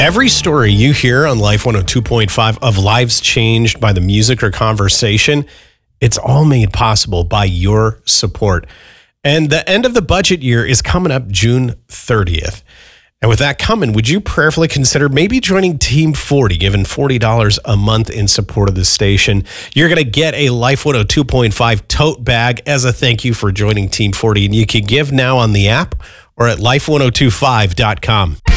Every story you hear on Life 102.5 of lives changed by the music or conversation, it's all made possible by your support. And the end of the budget year is coming up June 30th. And with that coming, would you prayerfully consider maybe joining Team 40, giving $40 a month in support of the station? You're going to get a Life 102.5 tote bag as a thank you for joining Team 40. And you can give now on the app or at life1025.com.